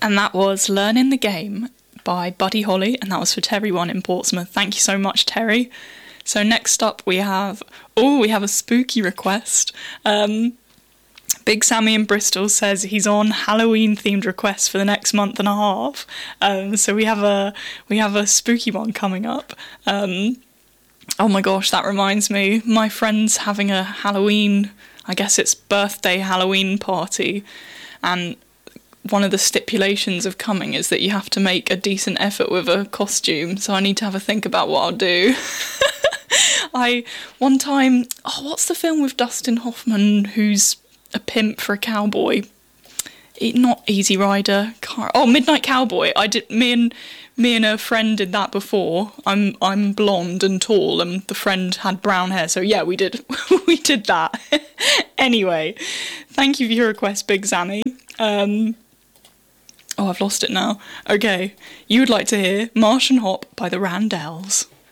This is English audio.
And that was Learning the Game by Buddy Holly, and that was for Terry One in Portsmouth. Thank you so much, Terry. So next up we have a spooky request. Big Sammy in Bristol says he's on Halloween-themed requests for the next month and a half. So we have a spooky one coming up. Oh my gosh, that reminds me. My friend's having a Halloween, I guess it's birthday Halloween party, and one of the stipulations of coming is that you have to make a decent effort with a costume, so I need to have a think about what I'll do. One time, what's the film with Dustin Hoffman who's a pimp for a cowboy? Not Easy Rider. Midnight Cowboy. Me and a friend did that before. I'm blonde and tall, and the friend had brown hair. So yeah, we did that. Anyway, thank you for your request, Big Sammy. I've lost it now. Okay, you would like to hear Marsh and Hop by the Randells.